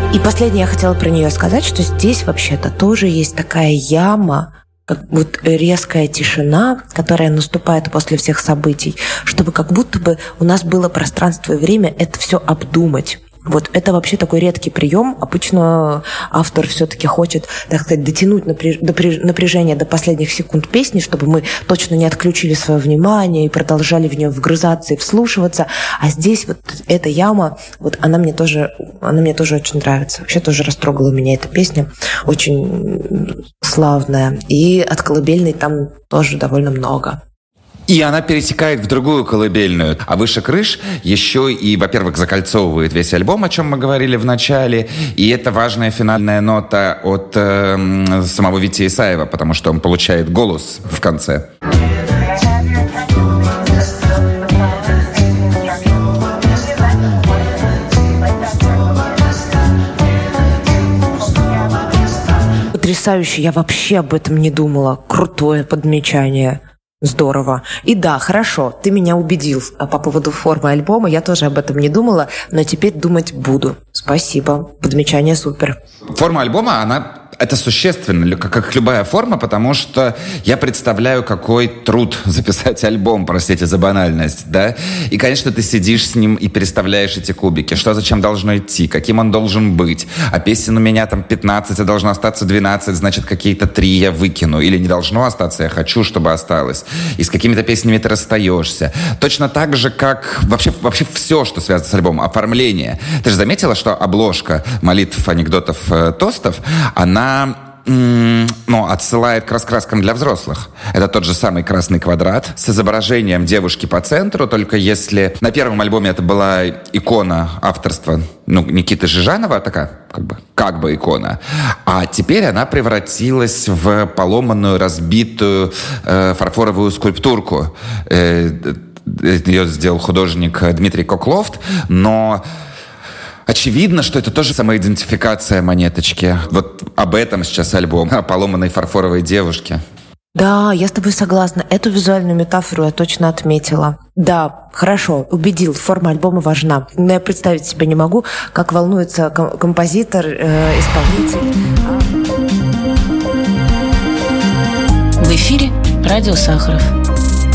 И последнее я хотела про нее сказать, что здесь вообще-то тоже есть такая яма, как вот резкая тишина, которая наступает после всех событий, чтобы как будто бы у нас было пространство и время это все обдумать. Вот это вообще такой редкий прием. Обычно автор все-таки хочет, так сказать, дотянуть напряжение до последних секунд песни, чтобы мы точно не отключили свое внимание и продолжали в нее вгрызаться и вслушиваться. А здесь вот эта яма, вот она мне тоже очень нравится. Вообще тоже растрогала меня эта песня. Очень славная. И от колыбельной там тоже довольно много. И она пересекает в другую колыбельную. А «Выше крыш» еще и, во-первых, закольцовывает весь альбом, о чем мы говорили в начале. И это важная финальная нота от самого Вити Исаева, потому что он получает голос в конце. Потрясающе, я вообще об этом не думала. Крутое подмечание. Здорово. И да, хорошо, ты меня убедил по поводу формы альбома. Я тоже об этом не думала, но теперь думать буду. Спасибо. Подмечание супер. Форма альбома, это существенно, как любая форма, потому что я представляю, какой труд записать альбом, простите за банальность, да? И, конечно, ты сидишь с ним и переставляешь эти кубики. Что зачем должно идти, каким он должен быть. А песен у меня там 15, а должно остаться 12, значит, какие-то 3 я выкину. Или не должно остаться, я хочу, чтобы осталось. И с какими-то песнями ты расстаешься. Точно так же, как вообще все, что связано с альбомом. Оформление. Ты же заметила, что обложка молитв, анекдотов, тостов, она отсылает к раскраскам для взрослых. Это тот же самый красный квадрат с изображением девушки по центру, только если на первом альбоме это была икона авторства Никиты Жижанова, такая как бы икона, а теперь она превратилась в поломанную, разбитую фарфоровую скульптурку. Ее сделал художник Дмитрий Коклофт, но очевидно, что это тоже самоидентификация монеточки. Вот об этом сейчас альбом, о поломанной фарфоровой девушке. Да, я с тобой согласна. Эту визуальную метафору я точно отметила. Да, хорошо, убедил, форма альбома важна. Но я представить себе не могу, как волнуется композитор, исполнитель. В эфире радио Сахаров.